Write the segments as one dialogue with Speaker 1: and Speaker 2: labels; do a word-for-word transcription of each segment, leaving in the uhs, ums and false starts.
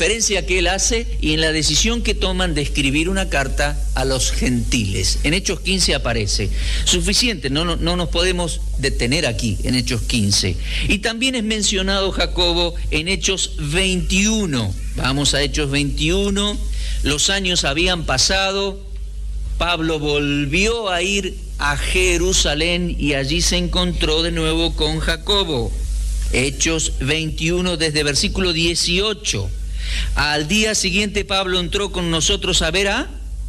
Speaker 1: referencia que él hace y en la decisión que toman de escribir una carta a los gentiles. En Hechos quince aparece. Suficiente, no, no, no nos podemos detener aquí en Hechos quince. Y también es mencionado Jacobo en Hechos veintiuno. Vamos a Hechos veintiuno. Los años habían pasado. Pablo volvió a ir a Jerusalén y allí se encontró de nuevo con Jacobo. Hechos veintiuno desde versículo dieciocho. Al día siguiente Pablo entró con nosotros a ver a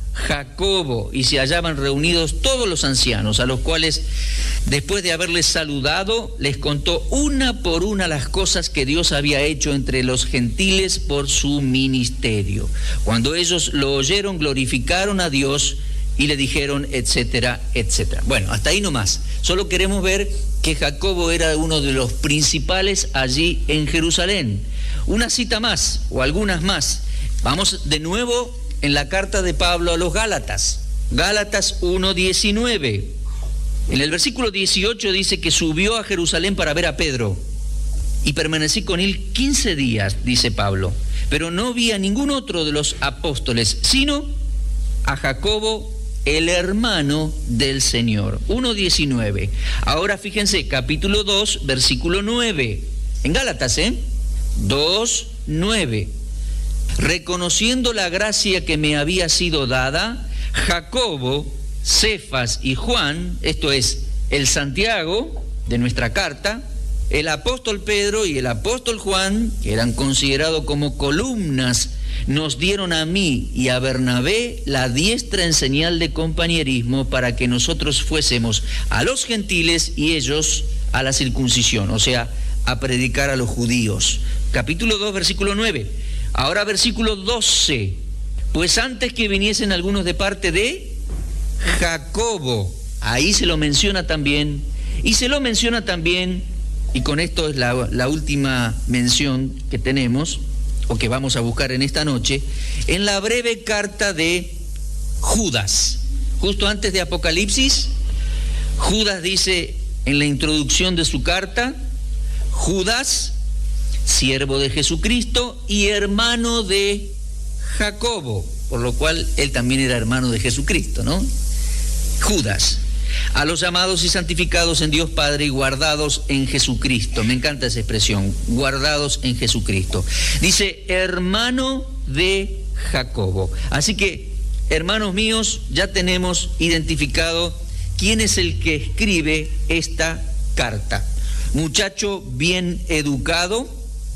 Speaker 1: Jacobo y se hallaban reunidos todos los ancianos, a los cuales después de haberles saludado les contó una por una las cosas que Dios había hecho entre los gentiles por su ministerio. Cuando ellos lo oyeron, glorificaron a Dios y le dijeron, etcétera, etcétera. Bueno, hasta ahí nomás. Solo queremos ver que Jacobo era uno de los principales allí en Jerusalén. Una cita más, o algunas más. Vamos de nuevo en la carta de Pablo a los Gálatas. Gálatas uno diecinueve. En el versículo dieciocho dice que subió a Jerusalén para ver a Pedro. Y permanecí con él quince días, dice Pablo. Pero no vi a ningún otro de los apóstoles, sino a Jacobo, el hermano del Señor. uno diecinueve. Ahora fíjense, capítulo dos, versículo nueve. En Gálatas, ¿eh? dos, nueve. Reconociendo la gracia que me había sido dada, Jacobo, Cefas y Juan, esto es, el Santiago de nuestra carta, el apóstol Pedro y el apóstol Juan, que eran considerados como columnas, nos dieron a mí y a Bernabé la diestra en señal de compañerismo para que nosotros fuésemos a los gentiles y ellos a la circuncisión, o sea, a predicar a los judíos. Capítulo dos, versículo nueve. Ahora versículo doce. Pues antes que viniesen algunos de parte de Jacobo, ahí se lo menciona también, y se lo menciona también, y con esto es la, la última mención que tenemos, o que vamos a buscar en esta noche, en la breve carta de Judas. Justo antes de Apocalipsis, Judas dice en la introducción de su carta, Judas, siervo de Jesucristo y hermano de Jacobo, por lo cual él también era hermano de Jesucristo, ¿no? Judas. A los llamados y santificados en Dios Padre y guardados en Jesucristo. Me encanta esa expresión, guardados en Jesucristo. Dice, hermano de Jacobo. Así que, hermanos míos, ya tenemos identificado quién es el que escribe esta carta. Muchacho bien educado,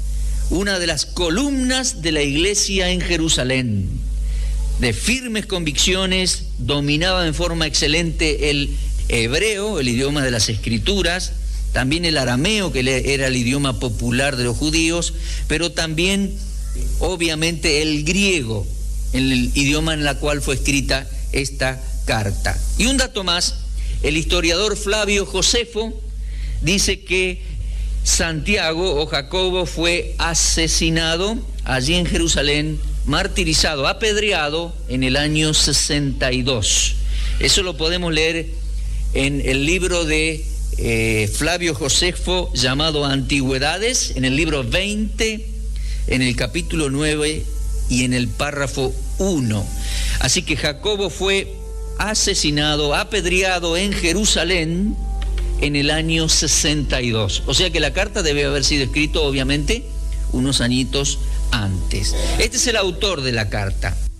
Speaker 1: una de las columnas de la iglesia en Jerusalén, de firmes convicciones, dominaba en forma excelente el hebreo, el idioma de las escrituras, también el arameo, que era el idioma popular de los judíos, pero también, obviamente, el griego, el idioma en el cual fue escrita esta carta. Y un dato más, el historiador Flavio Josefo dice que Santiago o Jacobo fue asesinado allí en Jerusalén, martirizado, apedreado en el año sesenta y dos. Eso lo podemos leer en el libro de eh, Flavio Josefo llamado Antigüedades, en el libro veinte, en el capítulo nueve y en el párrafo uno. Así que Jacobo fue asesinado, apedreado en Jerusalén en el año sesenta y dos. O sea que la carta debe haber sido escrita, obviamente, unos añitos antes. Este es el autor de la carta.